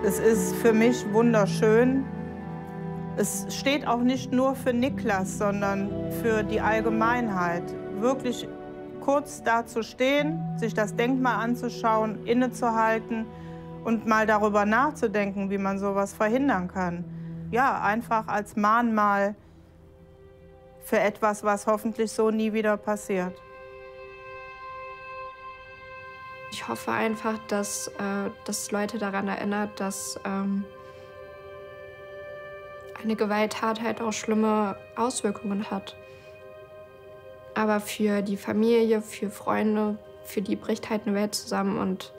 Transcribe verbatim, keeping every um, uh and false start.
Es ist für mich wunderschön. Es steht auch nicht nur für Niklas, sondern für die Allgemeinheit. Wirklich kurz da zu stehen, sich das Denkmal anzuschauen, innezuhalten und mal darüber nachzudenken, wie man sowas verhindern kann. Ja, einfach als Mahnmal für etwas, was hoffentlich so nie wieder passiert. Ich hoffe einfach, dass, äh, dass Leute daran erinnert, dass ähm, eine Gewalttat halt auch schlimme Auswirkungen hat. Aber für die Familie, für Freunde, für die bricht halt eine Welt zusammen und